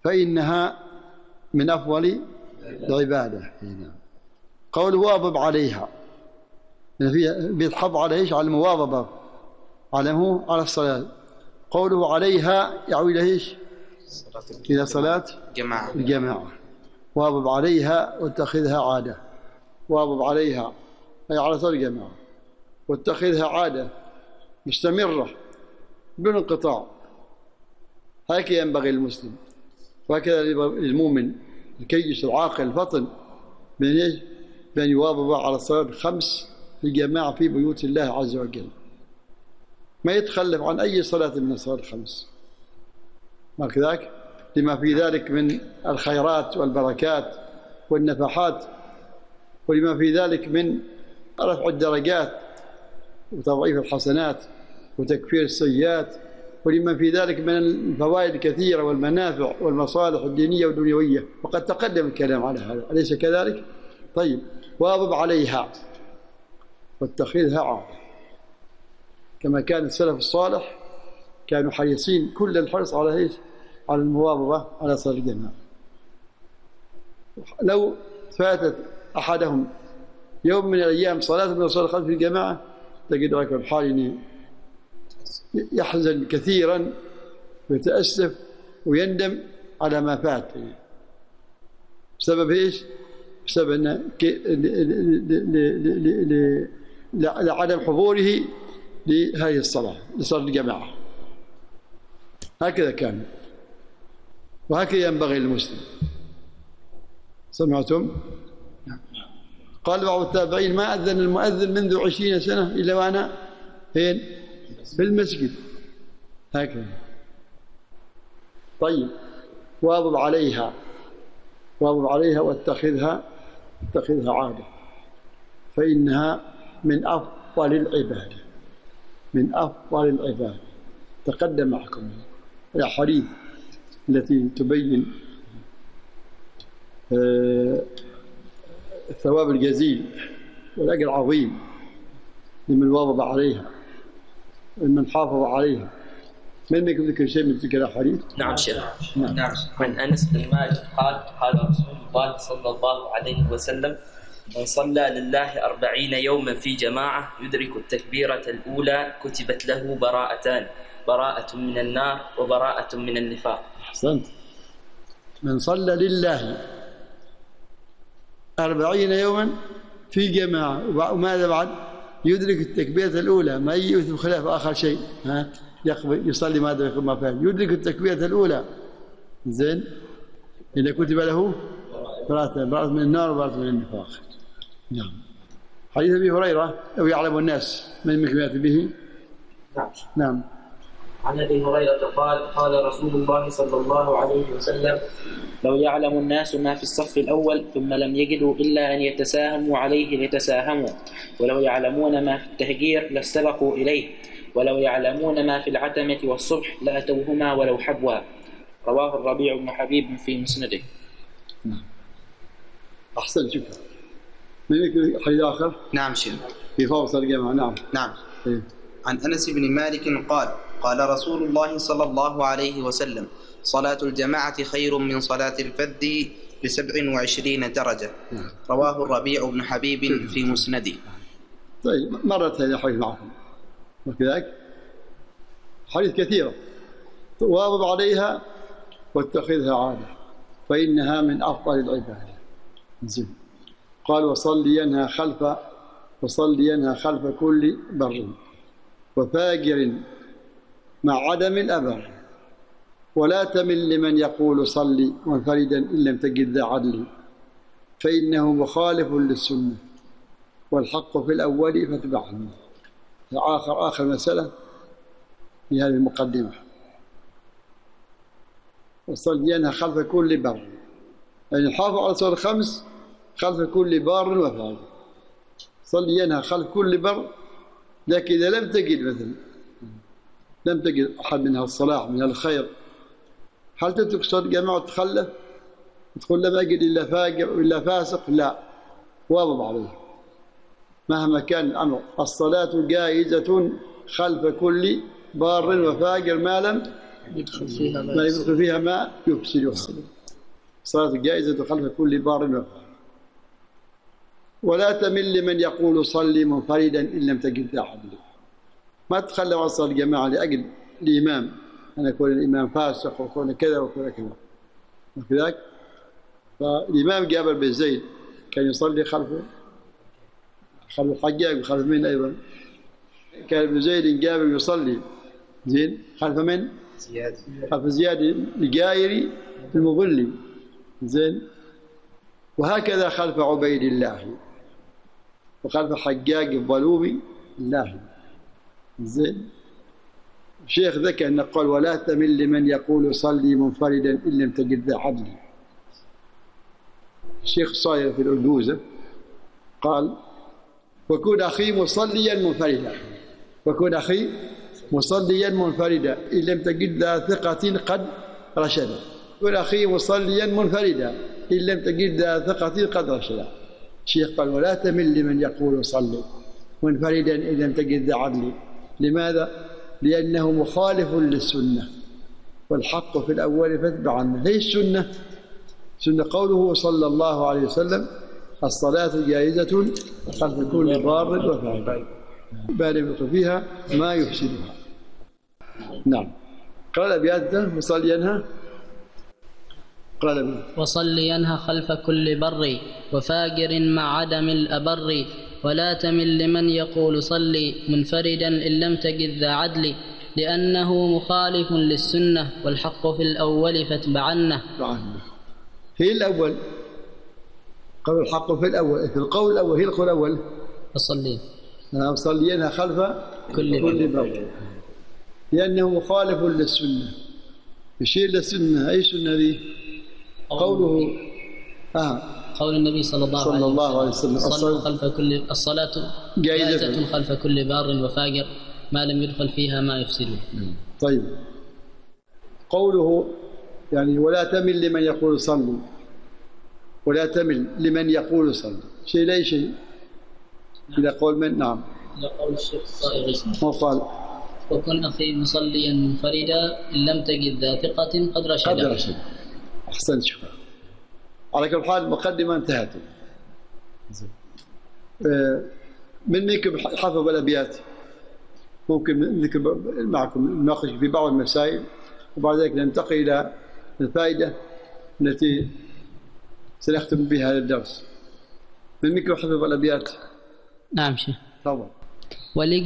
فإنها من أفضل العبادة. قوله واظب عليها، بيتحض على إيش؟ على المواظبة، علمه على الصلاة. قوله عليها يعود إلى إيش؟ إلى صلاة الجماعة. واظب عليها واتخذها عادة. واظب عليها أي على صلاة الجماعة، واتخذها عادة مستمرة بدون انقطاع. هكذا ينبغي للمسلم، وهكذا للمؤمن الكيس العاقل الفطن بأن يواظب على الصلاة الخمس في الجماعة في بيوت الله عز وجل، ما يتخلف عن أي صلاة من الصلاة الخمس، وكذلك لما في ذلك من الخيرات والبركات والنفحات، ولما في ذلك من رفع الدرجات وتضعيف الحسنات وتكفير السيئات، ولما في ذلك من الفوائد الكثيرة والمنافع والمصالح الدينية والدنيوية، وقد تقدم الكلام على هذا، أليس كذلك؟ طيب، واظب عليها واتخذها عادة، كما كان السلف الصالح كانوا حريصين كل الحرص على ايش؟ على المواظبة على صلاة الجماعة. لو فاتت أحدهم يوم من الأيام صلاة من الصلاة الخمس في الجماعة تجد ذلك الحال يحزن كثيرا ويتأسف ويندم على ما فات. بسبب ايش؟ بسبب لعدم حضوره لهذه الصلاة، لصلاة الجماعة. هكذا كان، وهكذا ينبغي للمسلم. سمعتم؟ قال بعض التابعين: ما أذن المؤذن منذ 20 سنة إلا وأنا فين؟ في المسجد. هكذا. طيب، واظب عليها، واظب عليها واتخذها عادة، فإنها من أفضل العبادة، من أفضل العبادة. تقدم معكم الأحاديث التي تبين الثواب الجزيل والأجر العظيم لمن واظب عليها ومن حافظ عليها. من يمكن ذكر شيء من تلك الأحاديث؟ نعم شيخ. نعم. من أنس بن مالك قال رسول الله صلى الله عليه وسلم: من صلى لله 40 يوما في جماعة يدرك التكبيرة الأولى كتبت له براءتان، براءة من النار وبراءة من النفاق. أحسنت. من صلى لله 40 يوما في جماعة، وماذا بعد؟ يدرك التكبيرة الأولى، ما يثم خلاف آخر شيء، يصلي ماذا يقول ما فهم، يدرك التكبيرة الأولى، زين، إذا كتب له براءة من النار وبراءة من النفاق. نعم. حديث أبي هريرة: لو يعلم الناس من مكملات به. نعم. عن أبي هريرة قال رسول الله صلى الله عليه وسلم: لو يعلم الناس ما في الصف الأول ثم لم يجدوا إلا أن يتساهموا عليه لتساهموا، ولو يعلمون ما في التهجير لاستبقوا إليه، ولو يعلمون ما في العتمة والصبح لأتوهما ولو حبوا. رواه الربيع بن حبيب في مسنده. نعم. أحسن، شكرا. من يذكر حديث آخر؟ نعم شيخ. في فوصل الجماعة. نعم. نعم. عن أنس بن مالك قال رسول الله صلى الله عليه وسلم: صلاة الجماعة خير من صلاة الفذ ب27 درجة. رواه الربيع بن حبيب في مسنده. طيب، مرت هذه الحديث معكم وكذلك حديث كثيرة. واظب عليها واتخذها عادة، فإنها من أفضل العبادة. زين. قال: وصلينها خلف كل بر وفاجر مع عدم الأبر، ولا تمل لمن يقول صلي منفردا إن لم تجد ذا عدل، فإنه مخالف للسنة والحق في الأول فاتبعه. آخر مسألة في هذه المقدمة: وصلينها خلف كل بر، يعني الحافظ على صلاة الخمس خلف كل بار وفاجر. صلينها خلف كل بر، لكن إذا لم تجد مثلا لم تجد أحد من الصلاح من الخير، هل تترك صلاة الجماعة وتتخلف وتقول لم أجد إلا فاجر وإلا فاسق؟ لا، واظب عليه مهما كان الأمر. الصلاة جائزة خلف كل بار وفاجر ما لم ما يدخل فيها ما يفسدها. صلاة جائزة خلف كل بار وفاجر. ولا تمل لمن يقول صلي منفردا إن لم تجد أحد. ما تخلى عن صلاة الجماعة لأجل الإمام أن يكون الإمام فاسق ويكون كذا وكذا كذا وكذلك. فالإمام جابر بن زيد كان يصلي خلف الحجاج وخلف من أيضا. كان ابن زيد جابر يصلي زين خلف من؟ خلف زياد الجائري المظلي زين. وهكذا خلف عبيد الله وخلف حجاج الظلومي الله زين. الشيخ ذكر أنه قال ولا تمل لمن يقول صلي منفردا إن لم تجد ذا حبل. الشيخ صاير في الأرجوزة قال وكن أخي مصليا منفردا، وكن أخي مصليا منفردا إن لم تجد ذا ثقة قد رشد. كن أخي مصليا منفردا إن لم تجد ذا ثقة قد رشد. الشيخ قال ولا تمل لمن يقول صلي منفردا إن لم تجد ذا عدل. لماذا؟ لأنه مخالف للسنة والحق في الأول فاتبع عنه. هي السنة سنة قوله صلى الله عليه وسلم الصلاة جائزة خلف كل بار وفاجر بالغ فيها ما يفسدها. نعم. قال أبياته وصلينها قال وصلينها خلف كل بر وفاجر مع عدم الأبر. ولا تمل لمن يقول صلي منفردا إن لم تجد ذا عدل لأنه مخالف للسنة والحق في الأول فاتبعنه. هي الأول قول الحق في الأول في القول الأول. هي القول الأول وصلينها خلف كل بر لأنه مخالف للسنة. يشير للسنة. أي سنة ذي؟ قوله قول النبي صلى الله عليه وسلم الصلاة جائزة خلف كل بار وفاجر ما لم يدخل فيها ما يفسده. طيب قوله يعني ولا تمل لمن يقول صلي، ولا تمل لمن يقول صلي شيء لا شيء إلى قول من؟ نعم إلى قول الشيخ الصائغي وقال وكن أخي مصليا منفردا إن لم تجد ذا ثقة قد رشد. أحسنت. شكرا. على كل حال المقدمة انتهت. منكم حفظ الأبيات ممكن نذكر معكم نناقش في بعض المسائل وبعد ذلك ننتقل إلى الفائدة التي سنختم بها هذا الدرس. منكم حفظ الأبيات؟ نعم شيخ. تفضل.